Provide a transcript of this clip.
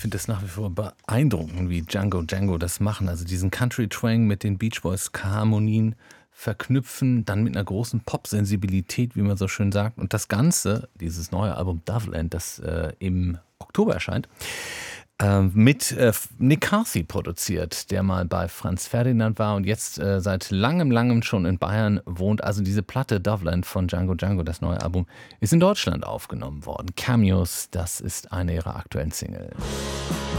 finde das nach wie vor beeindruckend, wie Django Django das machen. Also diesen Country-Twang mit den Beach Boys-Harmonien verknüpfen, dann mit einer großen Pop-Sensibilität, wie man so schön sagt. Und das Ganze, dieses neue Album Doveland, das im Oktober erscheint, mit Nick Carthy produziert, der mal bei Franz Ferdinand war und jetzt seit langem schon in Bayern wohnt. Also diese Platte Doveland von Django Django, das neue Album, ist in Deutschland aufgenommen worden. Cameos, das ist eine ihrer aktuellen Singles.